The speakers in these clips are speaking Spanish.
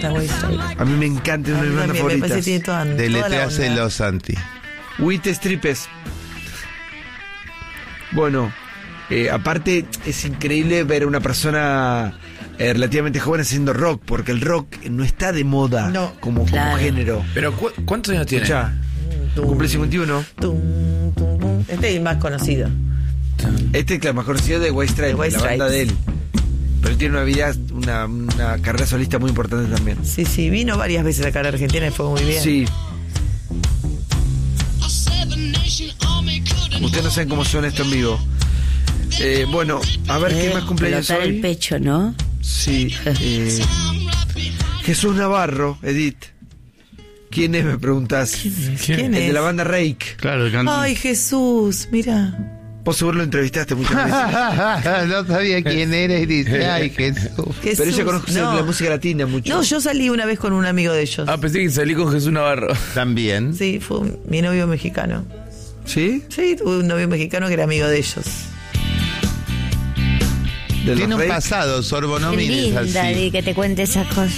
encanta White Stripes. A mí me encanta, una de mis bandas Me parece favoritas. que tiene toda la onda. Deletréaselo, Santi. White Stripes. Bueno, aparte es increíble ver a una persona relativamente joven haciendo rock, porque el rock no está de moda como género. Pero ¿cuántos años tiene? Escuchá, cumple 51. Este es el más conocido. Este es el más conocido de White Stripes, White la banda de Stripes. él. Pero él tiene una vida, una carrera solista muy importante también. Sí, vino varias veces acá a la Argentina y fue muy bien. Sí. Ustedes no saben cómo suena esto en vivo. Bueno, a ver qué más cumpleaños Pelotar hoy. el pecho, ¿no? Sí. Jesús Navarro, Edith. ¿Quién es, me preguntás? ¿Quién El es? de la banda Rake. Claro, Ay, Jesús, mira. Vos seguro lo entrevistaste muchas veces. No sabía quién eres y dice, ay, Jesús. Pero ella conoce la música latina mucho. No, yo salí una vez con un amigo de ellos. Ah, pensé que salí con Jesús Navarro. También. Sí, fue mi novio mexicano. ¿Sí? Sí, tuve un novio mexicano que era amigo de ellos. De los Tiene un Rake. pasado, Sorbo, no Qué mires linda así. de que te cuente esas cosas.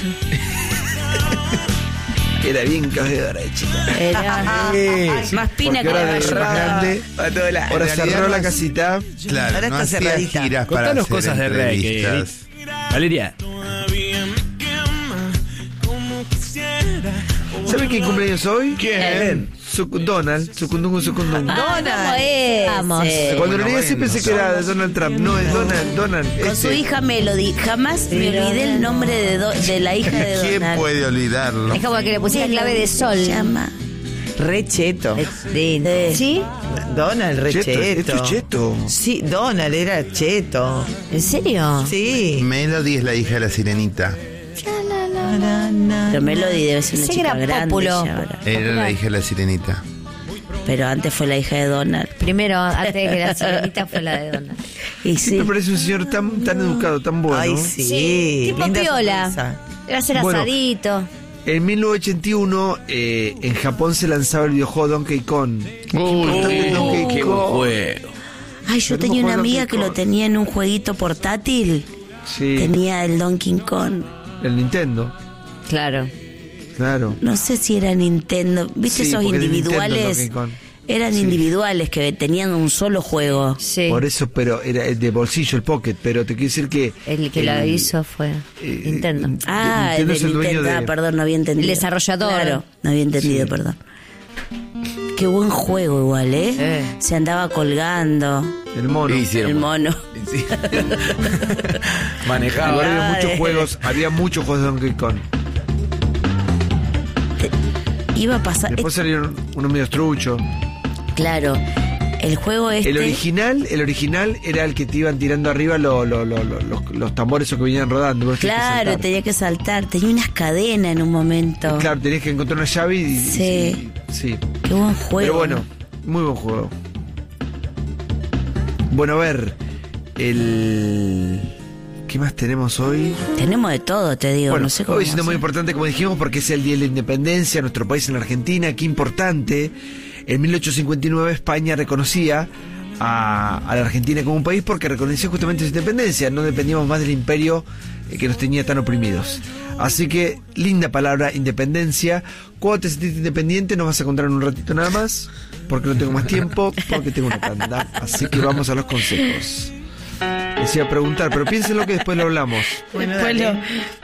Era bien cabedora de chica. Era más pina Porque que ahora la de más verdad. grande. Ahora En realidad cerró la no- casita. Claro, Ahora no está hacía cerradita. giras para Contanos hacer cosas de Rake, entrevistas. Valeria. ¿Saben quién cumpleaños hoy? ¿Quién? Donald. Sucundungu. Donald. Vamos. Cuando lo leí Bueno, así pensé que era de Donald Trump. No, es Donald. Con su hija Melody. Jamás me olvidé el nombre de la hija de ¿Quién Donald. puede olvidarlo? Es como que le pusieras clave de sol. Se llama. Re cheto. ¿Sí? Donald, re Cheto, cheto. esto es cheto. Sí, Donald era cheto. ¿En serio? Sí. Melody es la hija de la sirenita. Pero Melody debe ser una Ese chica era grande pópulo. ya ahora. Era la hija de la sirenita. Pero antes fue la hija de Donald. Primero, antes de que la sirenita fue la de Donald. Y Sí. sí. Me parece un señor tan educado, tan bueno. Ay, sí. Sí, tipo linda piola. sonrisa. Iba a ser Bueno. asadito. En 1981, en Japón se lanzaba el videojuego Donkey Kong. Uy, qué buen juego. Ay, yo Pero tenía no una juego amiga Donkey que lo Kong. tenía en un jueguito portátil. Sí, Tenía el Donkey Kong. el Nintendo. Claro. Claro. No sé si era Nintendo. ¿Viste Sí, esos porque es de individuales? Nintendo Donkey Kong. Eran Sí. individuales que tenían un solo juego. Sí. Por eso, pero era el de bolsillo, el Pocket. Pero te quiero decir que. El que lo hizo fue Nintendo. Ah, el Nintendo de es el dueño Nintendo. de- Ah, perdón, no había entendido. El desarrollador. Claro, no había entendido, perdón. Qué buen juego igual, ¿eh? Se andaba colgando El mono. ¿Qué hicieron? el mono. Sí. Igual Manejaba. había muchos juegos de Donkey Kong. Iba a pasar... Después salieron unos medios truchos. Claro, el juego este... El original era el que te iban tirando arriba los tambores o que venían rodando. Vos tenías que Claro, saltar. tenía que saltar. Tenía unas cadenas en un momento. Claro, tenías que encontrar una llave y... Sí. Sí. Qué buen juego. Pero bueno, muy buen juego. Bueno, a ver, ¿qué más tenemos hoy? Tenemos de todo, te digo. Bueno, no sé cómo hoy es un día muy hacer. importante, como dijimos, porque es el Día de la Independencia, nuestro país en la Argentina. Qué importante. En 1859 España reconocía a la Argentina como un país porque reconoció justamente su independencia. No dependíamos más del imperio que nos tenía tan oprimidos. Así que, linda palabra, independencia. ¿Cuándo te sentiste independiente? Nos vas a contar en un ratito nada más, porque no tengo más tiempo, porque tengo una tanda. Así que vamos a los consejos. Les iba a preguntar, pero piénsenlo que después lo hablamos. Después lo-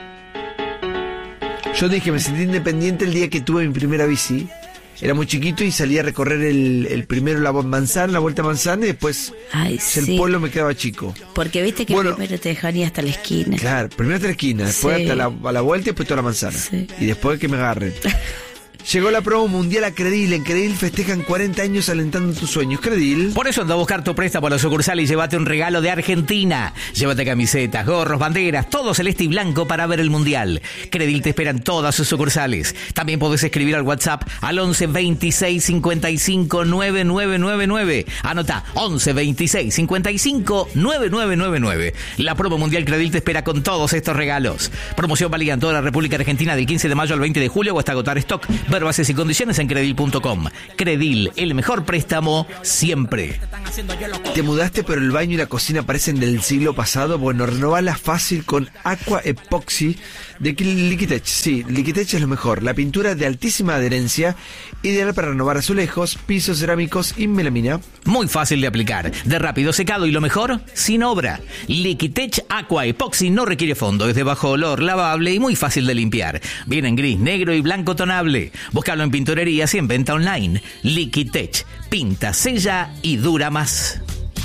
Yo dije, me sentí independiente el día que tuve mi primera bici. Era muy chiquito y salí a recorrer el primero la manzana, la vuelta a manzana, y después Ay, el sí. pueblo me quedaba chico. Porque viste que Bueno. primero te dejaban ir hasta la esquina. Claro, primero hasta la esquina, después Sí. hasta a la vuelta y después toda la manzana. Sí. Y después que me agarren. Llegó la promo mundial a Credil. En Credil festejan 40 años alentando tus sueños. Credil. Por eso anda a buscar tu préstamo a la sucursal y llévate un regalo de Argentina. Llévate camisetas, gorros, banderas, todo celeste y blanco para ver el Mundial. Credil te espera en todas sus sucursales. También podés escribir al WhatsApp al 11 26 55 9999. Anota 11 26 55 9999. La promo mundial Credil te espera con todos estos regalos. Promoción válida en toda la República Argentina del 15 de mayo al 20 de julio o hasta agotar stock. Ver bases y condiciones en Credil.com. Credil, el mejor préstamo siempre. Te mudaste, pero el baño y la cocina parecen del siglo pasado. Bueno, renovala fácil con Aqua Epoxy De Liquitech, sí, Liquitech es lo mejor. La pintura de altísima adherencia, ideal para renovar azulejos, pisos cerámicos y melamina. Muy fácil de aplicar, de rápido secado y lo mejor, sin obra. Liquitech Aqua Epoxy no requiere fondo, es de bajo olor, lavable y muy fácil de limpiar. Viene en gris, negro y blanco tonable. Búscalo en pinturerías y en venta online. Liquitech, pinta, sella y dura más.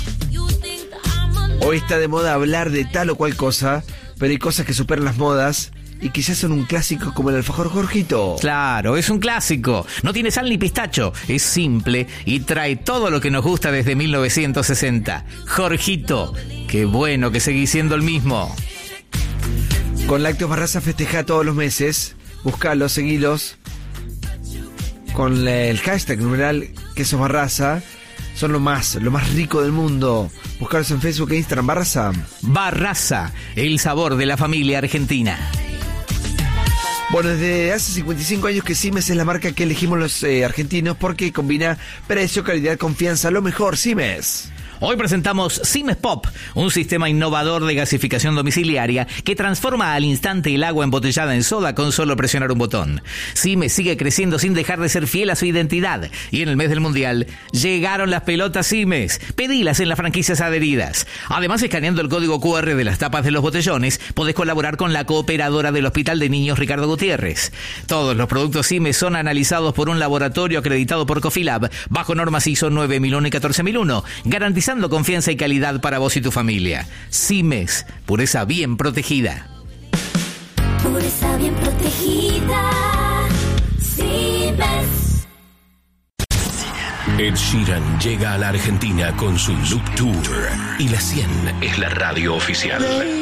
Hoy está de moda hablar de tal o cual cosa, pero hay cosas que superan las modas y quizás son un clásico como el alfajor Jorgito. Claro, es un clásico. No tiene sal ni pistacho. Es simple y trae todo lo que nos gusta desde 1960. Jorgito, qué bueno que seguís siendo el mismo. Con Lácteos Barraza festeja todos los meses. Búscalos, seguilos. Con el hashtag numeral Quesos Barraza. Son lo más rico del mundo. Buscaros en Facebook e Instagram. Barraza. Barraza, el sabor de la familia argentina. Bueno, desde hace 55 años que Siemens es la marca que elegimos los argentinos porque combina precio, calidad, confianza, lo mejor. Siemens. Hoy presentamos Siemens Pop, un sistema innovador de gasificación domiciliaria que transforma al instante el agua embotellada en soda con solo presionar un botón. Siemens sigue creciendo sin dejar de ser fiel a su identidad. Y en el mes del Mundial llegaron las pelotas Siemens. Pedilas en las franquicias adheridas. Además, escaneando el código QR de las tapas de los botellones, podés colaborar con la cooperadora del Hospital de Niños Ricardo Gutiérrez. Todos los productos Siemens son analizados por un laboratorio acreditado por Cofilab bajo normas ISO 9001 y 14001, garantizando confianza y calidad para vos y tu familia. Siemens, pureza bien protegida. Pureza bien protegida. Siemens. Ed Sheeran llega a la Argentina con su Loop Tour y la 100 es la radio oficial.